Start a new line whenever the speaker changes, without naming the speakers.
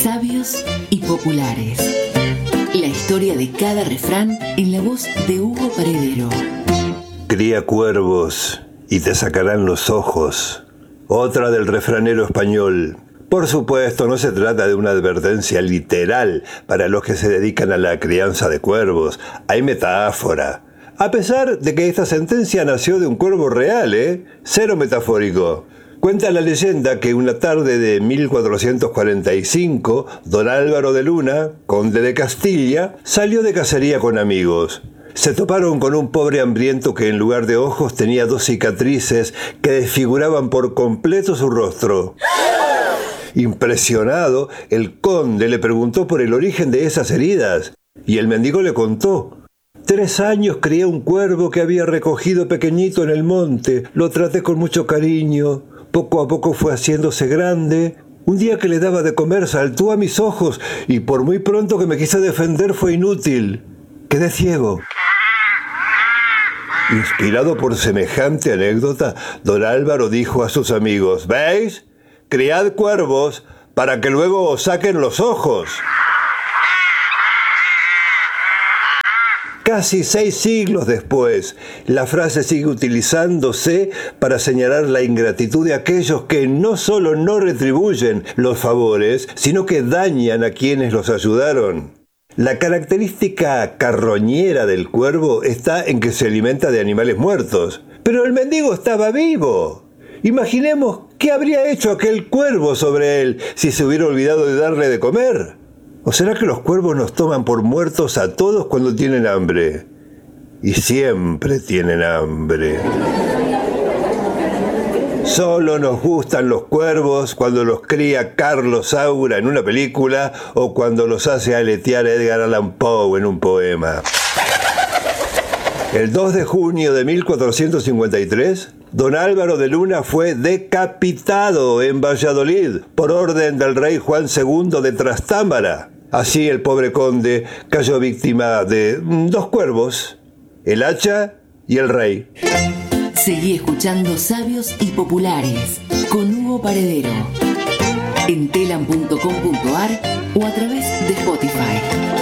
Sabios y populares. La historia de cada refrán en la voz de Hugo Paredero.
Cría cuervos y te sacarán los ojos. Otra del refranero español. Por supuesto, no se trata de una advertencia literal para los que se dedican a la crianza de cuervos. Hay metáfora. A pesar de que esta sentencia nació de un cuervo real, Cero metafórico. Cuenta la leyenda que una tarde de 1445, don Álvaro de Luna, conde de Castilla, salió de cacería con amigos. Se toparon con un pobre hambriento que en lugar de ojos tenía 2 cicatrices que desfiguraban por completo su rostro. Impresionado, el conde le preguntó por el origen de esas heridas, y el mendigo le contó. 3 años crié un cuervo que había recogido pequeñito en el monte, lo traté con mucho cariño. Poco a poco fue haciéndose grande. Un día que le daba de comer saltó a mis ojos y por muy pronto que me quise defender fue inútil. Quedé ciego. Inspirado por semejante anécdota, don Álvaro dijo a sus amigos: ¿Veis? Criad cuervos para que luego os saquen los ojos. Casi 6 siglos después, la frase sigue utilizándose para señalar la ingratitud de aquellos que no solo no retribuyen los favores, sino que dañan a quienes los ayudaron. La característica carroñera del cuervo está en que se alimenta de animales muertos. Pero el mendigo estaba vivo. Imaginemos qué habría hecho aquel cuervo sobre él si se hubiera olvidado de darle de comer. ¿O será que los cuervos nos toman por muertos a todos cuando tienen hambre? Y siempre tienen hambre. Solo nos gustan los cuervos cuando los cría Carlos Saura en una película o cuando los hace aletear Edgar Allan Poe en un poema. El 2 de junio de 1453, don Álvaro de Luna fue decapitado en Valladolid por orden del rey Juan II de Trastámara. Así el pobre conde cayó víctima de 2 cuervos, el hacha y el rey.
Seguí escuchando Sabios y Populares con Hugo Paredero en telam.com.ar o a través de Spotify.